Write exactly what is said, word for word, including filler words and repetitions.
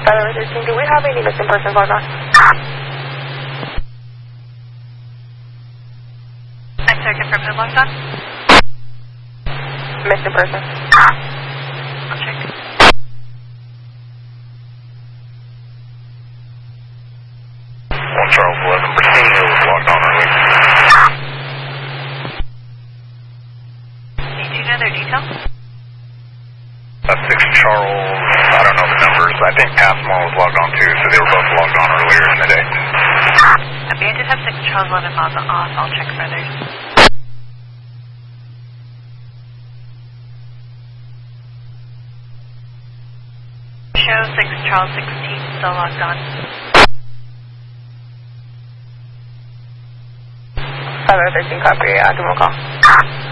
Tyler thirteen, do we have any missing persons logged on? I'm sorry, confirm who logged on? Missing person. I'll check. one Charles eleven, Britannia was logged on earlier. Do you know their details? That's six Charles, I don't know the numbers. I think Passmore was logged on too, so they were both logged on earlier in the day. Okay, I did have six Charles eleven miles off. I'll check further. Show six Charles sixteen still logged on. Tyler thirteen, copy. I'll give him a call.